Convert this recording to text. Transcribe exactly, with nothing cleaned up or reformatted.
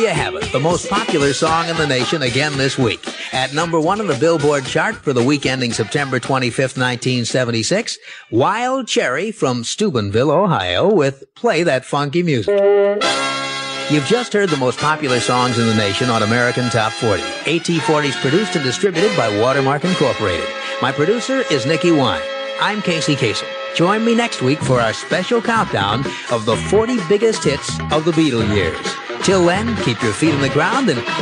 You have it, the most popular song in the nation again this week. At number one on the Billboard chart for the week ending September twenty-fifth, nineteen seventy-six, Wild Cherry from Steubenville, Ohio with Play That Funky Music. You've just heard the most popular songs in the nation on American Top forty. A T forty is produced and distributed by Watermark Incorporated. My producer is Nikki Wine. I'm Casey Kasem. Join me next week for our special countdown of the forty biggest hits of the Beatle years. Till then, keep your feet on the ground and